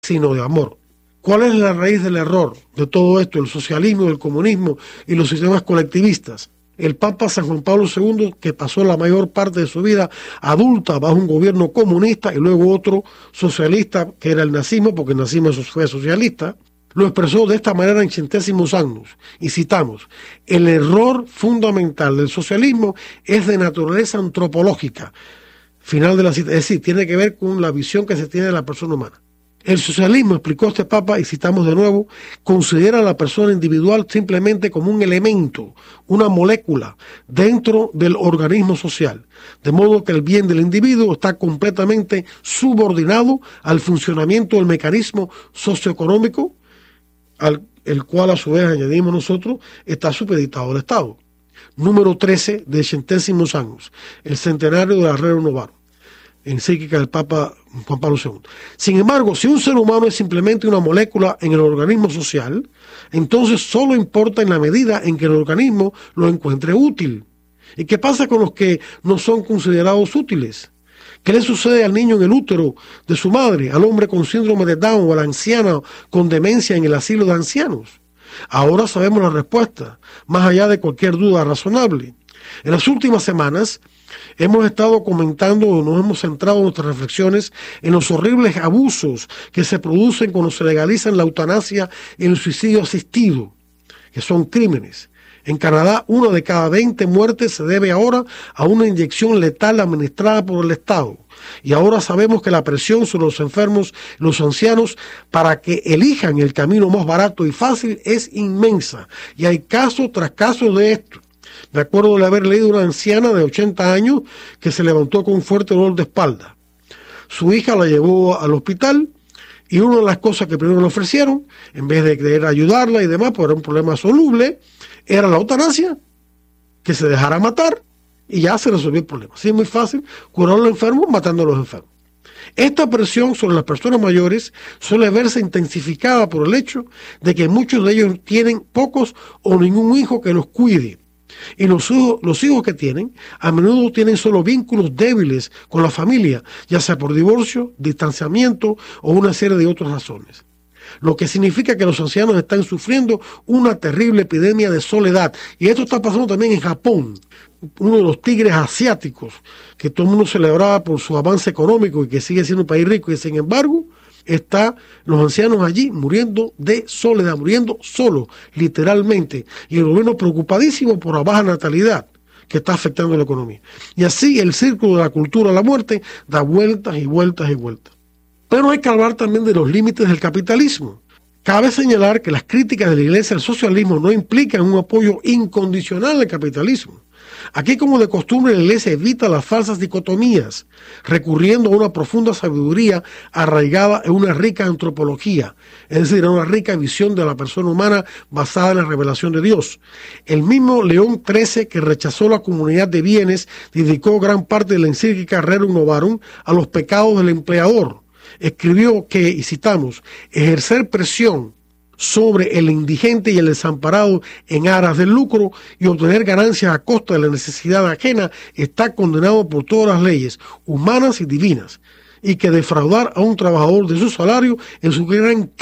sino de amor. ¿Cuál es la raíz del error de todo esto? El socialismo, el comunismo y los sistemas colectivistas. El Papa San Juan Pablo II, que pasó la mayor parte de su vida adulta bajo un gobierno comunista y luego otro socialista, que era el nazismo, porque el nazismo fue socialista, lo expresó de esta manera en Centésimos Agnus, y citamos: el error fundamental del socialismo es de naturaleza antropológica. Final de la cita, es decir, tiene que ver con la visión que se tiene de la persona humana. El socialismo, explicó este Papa, y citamos de nuevo, considera a la persona individual simplemente como un elemento, una molécula dentro del organismo social, de modo que el bien del individuo está completamente subordinado al funcionamiento del mecanismo socioeconómico, el cual a su vez, añadimos nosotros, está supeditado al Estado. Número 13 de Centésimos Agnus, el centenario de la Rerum Novarum, encíclica del Papa Juan Pablo II. Sin embargo, si un ser humano es simplemente una molécula en el organismo social, entonces solo importa en la medida en que el organismo lo encuentre útil. ¿Y qué pasa con los que no son considerados útiles? ¿Qué le sucede al niño en el útero de su madre, al hombre con síndrome de Down o a la anciana con demencia en el asilo de ancianos? Ahora sabemos la respuesta, más allá de cualquier duda razonable. En las últimas semanas hemos estado comentando, nos hemos centrado nuestras reflexiones en los horribles abusos que se producen cuando se legalizan la eutanasia y el suicidio asistido, que son crímenes. En Canadá, 1 de cada 20 muertes se debe ahora a una inyección letal administrada por el Estado. Y ahora sabemos que la presión sobre los enfermos, los ancianos, para que elijan el camino más barato y fácil es inmensa. Y hay caso tras caso de esto. Me acuerdo de haber leído una anciana de 80 años que se levantó con un fuerte dolor de espalda. Su hija la llevó al hospital y una de las cosas que primero le ofrecieron, en vez de querer ayudarla y demás, porque era un problema soluble, era la eutanasia, que se dejara matar y ya se resolvió el problema. Así es muy fácil curar a los enfermos matando a los enfermos. Esta presión sobre las personas mayores suele verse intensificada por el hecho de que muchos de ellos tienen pocos o ningún hijo que los cuide. Y los hijos que tienen, a menudo tienen solo vínculos débiles con la familia, ya sea por divorcio, distanciamiento o una serie de otras razones. Lo que significa que los ancianos están sufriendo una terrible epidemia de soledad. Y esto está pasando también en Japón, uno de los tigres asiáticos, que todo el mundo celebraba por su avance económico y que sigue siendo un país rico, y sin embargo están los ancianos allí muriendo de soledad, muriendo solos, literalmente, y el gobierno preocupadísimo por la baja natalidad que está afectando la economía. Y así el círculo de la cultura de la muerte da vueltas y vueltas y vueltas. Pero hay que hablar también de los límites del capitalismo. Cabe señalar que las críticas de la Iglesia al socialismo no implican un apoyo incondicional al capitalismo. Aquí, como de costumbre, la Iglesia evita las falsas dicotomías, recurriendo a una profunda sabiduría arraigada en una rica antropología, es decir, en una rica visión de la persona humana basada en la revelación de Dios. El mismo León XIII, que rechazó la comunidad de bienes, dedicó gran parte de la encíclica Rerum Novarum a los pecados del empleador. Escribió que, y citamos, ejercer presión sobre el indigente y el desamparado en aras del lucro y obtener ganancias a costa de la necesidad ajena está condenado por todas las leyes humanas y divinas, y que defraudar a un trabajador de su salario es un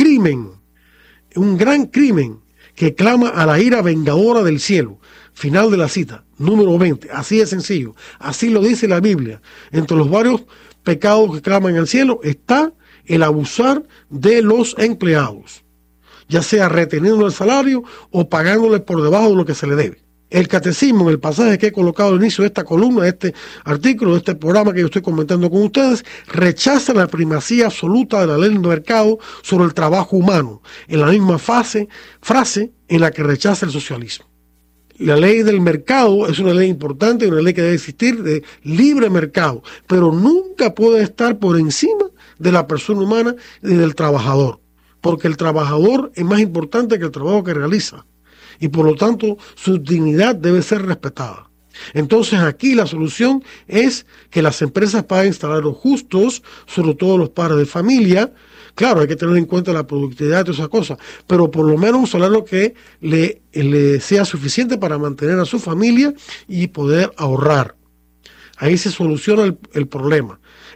gran crimen que clama a la ira vengadora del cielo. Final de la cita, número 20. Así de sencillo, así lo dice la Biblia. Entre los varios pecados que claman al cielo está el abusar de los empleados, ya sea reteniendo el salario o pagándole por debajo de lo que se le debe. El catecismo, en el pasaje que he colocado al inicio de esta columna, de este artículo, de este programa que yo estoy comentando con ustedes, rechaza la primacía absoluta de la ley del mercado sobre el trabajo humano, en la misma frase en la que rechaza el socialismo. La ley del mercado es una ley importante, una ley que debe existir de libre mercado, pero nunca puede estar por encima de la persona humana y del trabajador, porque el trabajador es más importante que el trabajo que realiza y por lo tanto su dignidad debe ser respetada. Entonces aquí la solución es que las empresas paguen salarios justos, sobre todo los padres de familia. Claro, hay que tener en cuenta la productividad y todas esas cosas, pero por lo menos un salario que le sea suficiente para mantener a su familia y poder ahorrar. Ahí se soluciona el problema.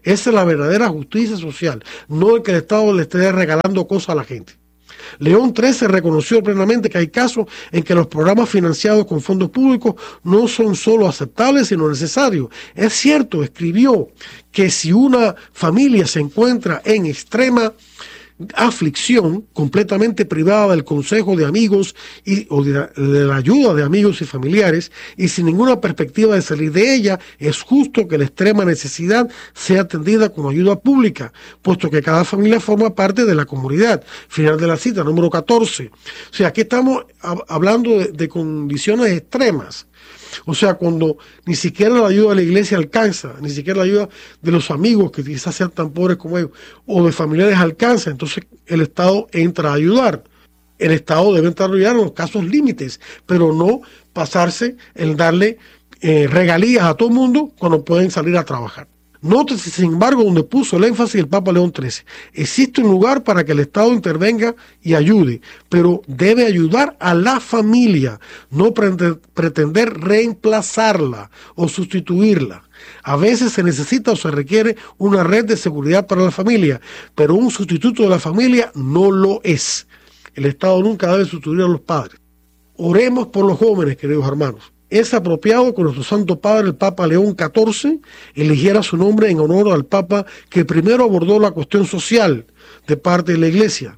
Esa es la verdadera justicia social, no el que el Estado le esté regalando cosas a la gente. León XIII reconoció plenamente que hay casos en que los programas financiados con fondos públicos no son solo aceptables, sino necesarios. Es cierto, escribió, que si una familia se encuentra en extrema aflicción, completamente privada del consejo de amigos o de la ayuda de amigos y familiares, y sin ninguna perspectiva de salir de ella, es justo que la extrema necesidad sea atendida con ayuda pública, puesto que cada familia forma parte de la comunidad. Final de la cita, número 14. O sea, aquí estamos hablando de condiciones extremas. O sea, cuando ni siquiera la ayuda de la iglesia alcanza, ni siquiera la ayuda de los amigos que quizás sean tan pobres como ellos, o de familiares alcanza, entonces el Estado entra a ayudar. El Estado debe entrar a ayudar en los casos límites, pero no pasarse en darle regalías a todo el mundo cuando pueden salir a trabajar. Nótese, sin embargo, donde puso el énfasis el Papa León XIII. Existe un lugar para que el Estado intervenga y ayude, pero debe ayudar a la familia, no pretender reemplazarla o sustituirla. A veces se necesita o se requiere una red de seguridad para la familia, pero un sustituto de la familia no lo es. El Estado nunca debe sustituir a los padres. Oremos por los jóvenes, queridos hermanos. Es apropiado que nuestro Santo Padre, el Papa León XIV, eligiera su nombre en honor al Papa que primero abordó la cuestión social de parte de la Iglesia,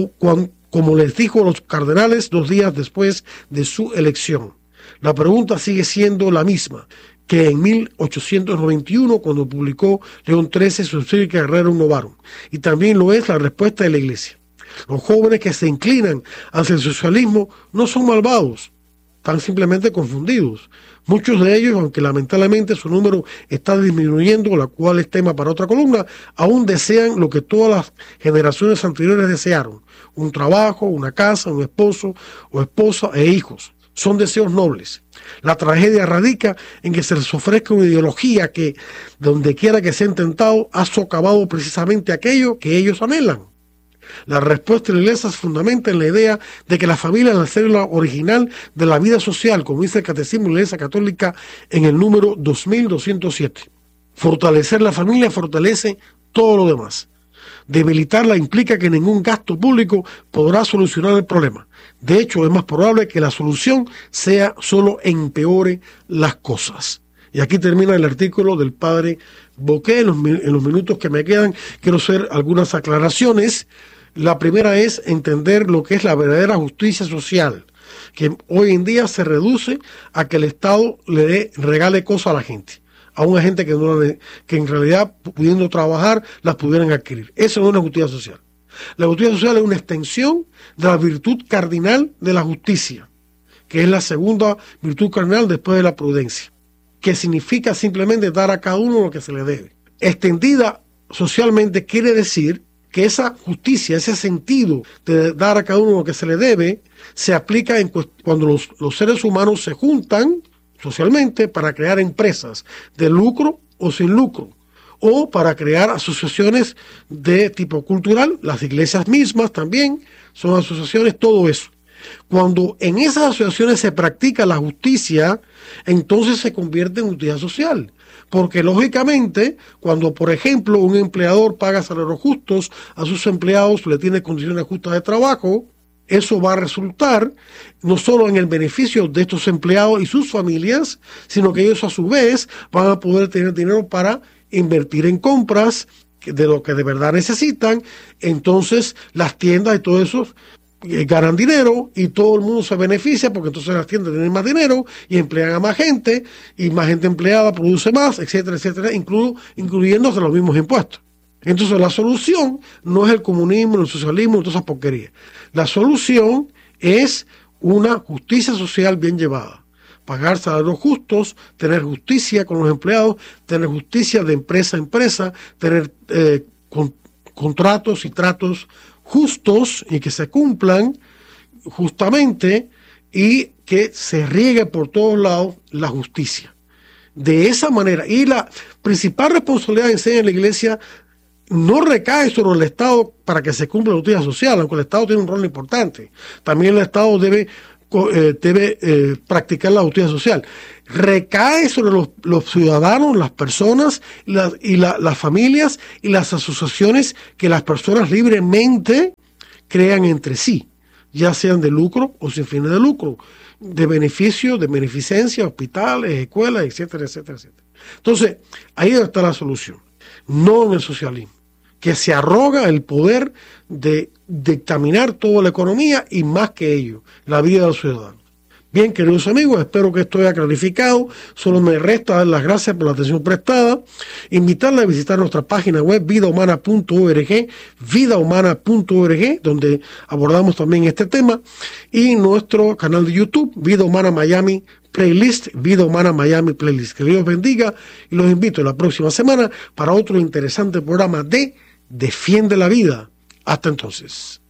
como les dijo a los cardenales 2 días después de su elección. La pregunta sigue siendo la misma que en 1891, cuando publicó León XIII su encíclica Rerum Novarum, y también lo es la respuesta de la Iglesia. Los jóvenes que se inclinan hacia el socialismo no son malvados, están simplemente confundidos. Muchos de ellos, aunque lamentablemente su número está disminuyendo, la cual es tema para otra columna, aún desean lo que todas las generaciones anteriores desearon: un trabajo, una casa, un esposo o esposa e hijos. Son deseos nobles. La tragedia radica en que se les ofrezca una ideología que, donde quiera que sea intentado, ha socavado precisamente aquello que ellos anhelan. La respuesta de la Iglesia se fundamenta en la idea de que la familia es la célula original de la vida social, como dice el Catecismo de la Iglesia Católica en el número 2207. Fortalecer la familia fortalece todo lo demás. Debilitarla implica que ningún gasto público podrá solucionar el problema. De hecho, es más probable que la solución sea solo empeore las cosas. Y aquí termina el artículo del padre Boqué. En los minutos que me quedan, quiero hacer algunas aclaraciones. La primera es entender lo que es la verdadera justicia social, que hoy en día se reduce a que el Estado le regale cosas a la gente, a una gente que en realidad, pudiendo trabajar, las pudieran adquirir. Eso no es una justicia social. La justicia social es una extensión de la virtud cardinal de la justicia, que es la segunda virtud cardinal después de la prudencia, que significa simplemente dar a cada uno lo que se le debe. Extendida socialmente quiere decir que esa justicia, ese sentido de dar a cada uno lo que se le debe, se aplica cuando los seres humanos se juntan socialmente para crear empresas de lucro o sin lucro, o para crear asociaciones de tipo cultural. Las iglesias mismas también son asociaciones, todo eso. Cuando en esas asociaciones se practica la justicia, entonces se convierte en justicia social. Porque lógicamente, cuando por ejemplo un empleador paga salarios justos a sus empleados, le tiene condiciones justas de trabajo, eso va a resultar no solo en el beneficio de estos empleados y sus familias, sino que ellos a su vez van a poder tener dinero para invertir en compras de lo que de verdad necesitan. Entonces las tiendas y todo eso ganan dinero y todo el mundo se beneficia, porque entonces las tiendas tienen más dinero y emplean a más gente, y más gente empleada produce más, etcétera, etcétera, incluyéndose los mismos impuestos. Entonces la solución no es el comunismo, el socialismo, todas esas porquerías. La solución es una justicia social bien llevada. Pagar salarios justos, tener justicia con los empleados, tener justicia de empresa a empresa, tener contratos y tratos justos y que se cumplan justamente, y que se riegue por todos lados la justicia. De esa manera, y la principal responsabilidad, enseña la Iglesia, no recae sobre el Estado para que se cumpla la justicia social, aunque el Estado tiene un rol importante. También el Estado debe debe practicar la justicia social. Recae sobre los ciudadanos, las personas las familias y las asociaciones que las personas libremente crean entre sí, ya sean de lucro o sin fines de lucro, de beneficio, de beneficencia, hospitales, escuelas, etcétera, etcétera, etcétera. Entonces, ahí está la solución, no en el socialismo, que se arroga el poder de dictaminar toda la economía y más que ello, la vida de los ciudadanos. Bien, queridos amigos, espero que esto haya clarificado. Solo me resta dar las gracias por la atención prestada. Invitarles a visitar nuestra página web vidahumana.org, vidahumana.org, donde abordamos también este tema, y nuestro canal de YouTube, Vida Humana Miami Playlist, Vida Humana Miami Playlist. Que Dios bendiga y los invito la próxima semana para otro interesante programa de Defiende la Vida. Hasta entonces.